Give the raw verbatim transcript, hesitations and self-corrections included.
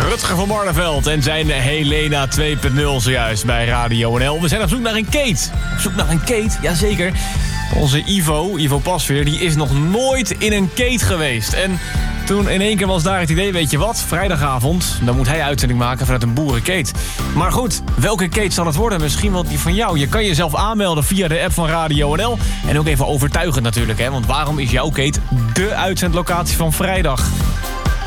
Rutger van Barneveld en zijn Helena twee punt nul zojuist bij Radio N L. We zijn op zoek naar een Kate. Op zoek naar een Kate, jazeker. Onze Ivo, Ivo Pasveer, die is nog nooit in een Kate geweest. En toen in één keer was daar het idee, weet je wat? Vrijdagavond, dan moet hij uitzending maken vanuit een boerenkate. Maar goed, welke Kate zal het worden? Misschien wel die van jou. Je kan jezelf aanmelden via de app van Radio N L. En ook even overtuigend natuurlijk, hè? Want waarom is jouw Kate dé uitzendlocatie van vrijdag?